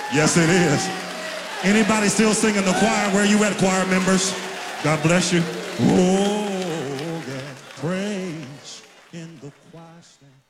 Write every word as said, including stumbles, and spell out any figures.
Yes, it is. Anybody still singing the choir? Where you at, choir members? God bless you. Oh, yeah. Praise in the choir stand.